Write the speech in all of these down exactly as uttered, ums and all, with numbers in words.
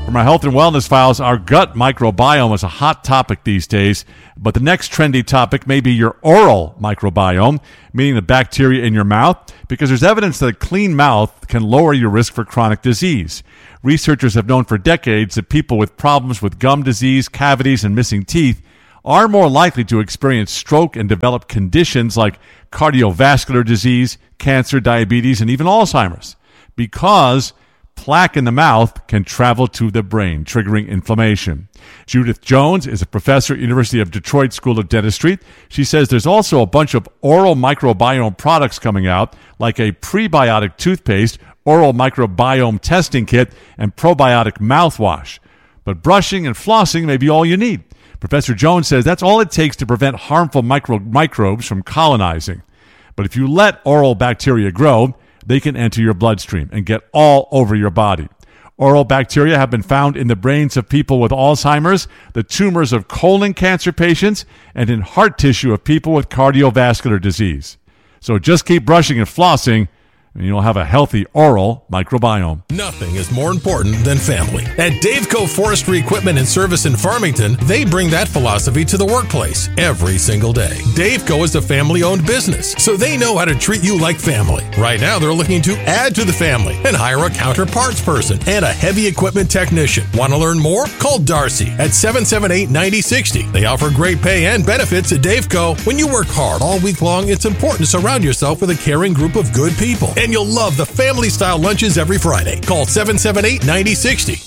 From our health and wellness files, our gut microbiome is a hot topic these days, but the next trendy topic may be your oral microbiome, meaning the bacteria in your mouth, because there's evidence that a clean mouth can lower your risk for chronic disease. Researchers have known for decades that people with problems with gum disease, cavities, and missing teeth are more likely to experience stroke and develop conditions like cardiovascular disease, cancer, diabetes, and even Alzheimer's, because plaque in the mouth can travel to the brain, triggering inflammation. Judith Jones is a professor at University of Detroit School of Dentistry. She says there's also a bunch of oral microbiome products coming out, like a prebiotic toothpaste, oral microbiome testing kit, and probiotic mouthwash. But brushing and flossing may be all you need. Professor Jones says that's all it takes to prevent harmful micro- microbes from colonizing. But if you let oral bacteria grow, they can enter your bloodstream and get all over your body. Oral bacteria have been found in the brains of people with Alzheimer's, the tumors of colon cancer patients, and in heart tissue of people with cardiovascular disease. So just keep brushing and flossing, and you'll have a healthy oral microbiome. Nothing is more important than family. At Daveco Forestry Equipment and Service in Farmington, they bring that philosophy to the workplace every single day. Daveco is a family-owned business, so they know how to treat you like family. Right now, they're looking to add to the family and hire a counterparts person and a heavy equipment technician. Want to learn more? Call Darcy at seven seven eight, nine zero six zero. They offer great pay and benefits at Daveco. When you work hard all week long, it's important to surround yourself with a caring group of good people. And you'll love the family-style lunches every Friday. Call seven seven eight, nine zero six zero.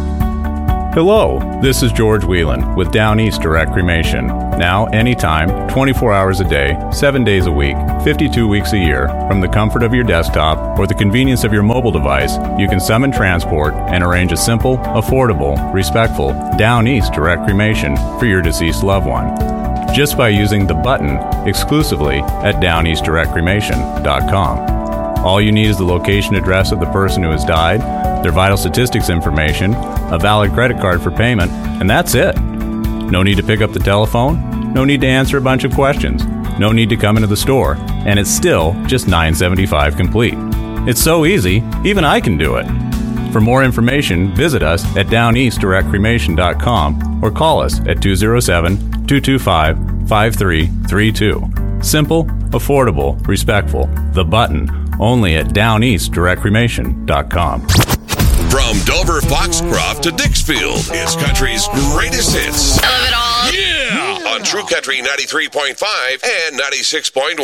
Hello, this is George Whelan with Down East Direct Cremation. Now, anytime, twenty-four hours a day, seven days a week, fifty-two weeks a year, from the comfort of your desktop or the convenience of your mobile device, you can summon transport and arrange a simple, affordable, respectful Down East Direct Cremation for your deceased loved one, just by using the button exclusively at down east direct cremation dot com. All you need is the location address of the person who has died, their vital statistics information, a valid credit card for payment, and that's it. No need to pick up the telephone, no need to answer a bunch of questions, no need to come into the store, and it's still just nine dollars and seventy-five cents complete. It's so easy, even I can do it. For more information, visit us at down east direct cremation dot com or call us at two oh seven, two two five, five three three two. Simple, affordable, respectful. The button. Only at down east direct cremation dot com. From Dover Foxcroft to Dixfield, it's country's greatest hits. I love it all. Yeah! On True Country ninety-three point five and ninety-six point one.